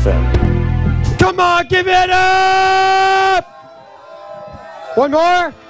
FM. Come on, give it up! One more.